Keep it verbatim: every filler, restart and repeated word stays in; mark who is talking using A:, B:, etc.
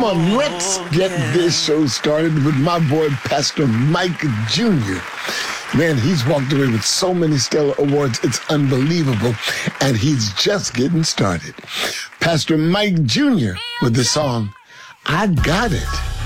A: Come on, let's get this show started with my boy, Pastor Mike Junior Man, he's walked away with so many stellar awards, it's unbelievable, and he's just getting started. Pastor Mike Junior with the song, I Got It.